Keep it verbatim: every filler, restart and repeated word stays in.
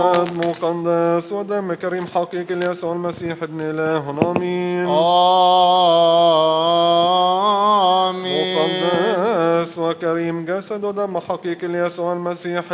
مقدس ودم كريم حقيقي ليسوع المسيح ابن إلهنا آمين. آمين. مقدس وكريم جسد ودم حقيقي ليسوع المسيح